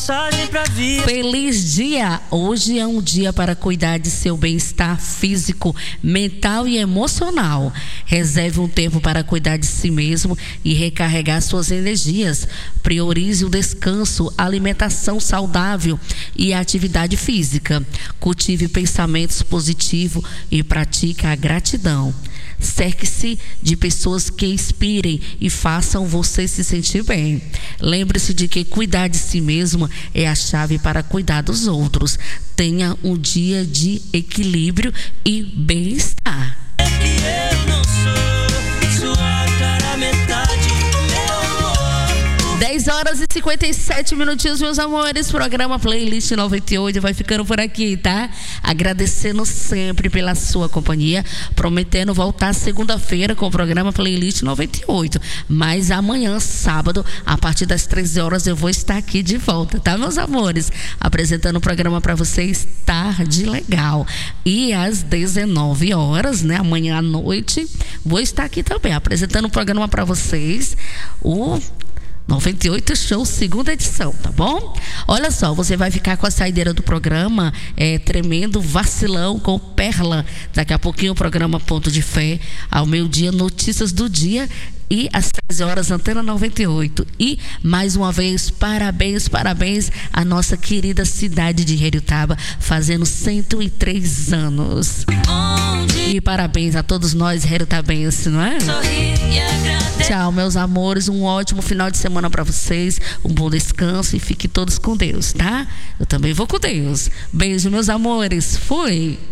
Feliz dia! Hoje é um dia para cuidar de seu bem-estar físico, mental e emocional. Reserve um tempo para cuidar de si mesmo e recarregar suas energias. Priorize o descanso, alimentação saudável e a atividade física. Cultive pensamentos positivos e pratique a gratidão. Cerque-se de pessoas que inspirem e façam você se sentir bem. Lembre-se de que cuidar de si mesmo é a chave para cuidar dos outros. Tenha um dia de equilíbrio e bem-estar. 10 horas e 57 minutinhos, meus amores. Programa Playlist 98 vai ficando por aqui, tá? Agradecendo sempre pela sua companhia, prometendo voltar segunda-feira com o programa Playlist 98. Mas amanhã, sábado, a partir das 13 horas, eu vou estar aqui de volta, tá, meus amores? Apresentando o programa para vocês, Tarde Legal. E às 19 horas, né? Amanhã à noite, vou estar aqui também, apresentando o programa para vocês, o 98 Show, segunda edição, tá bom? Olha só, você vai ficar com a saideira do programa, Tremendo Vacilão com Perla. Daqui a pouquinho o programa Ponto de Fé, ao meio-dia, Notícias do Dia, e às 13 horas, Antena 98. E, mais uma vez, parabéns à nossa querida cidade de Heriotaba, fazendo 103 anos. E parabéns a todos nós, heriotabenses, não é? Tchau, meus amores. Um ótimo final de semana para vocês. Um bom descanso e fiquem todos com Deus, tá? Eu também vou com Deus. Beijo, meus amores. Fui!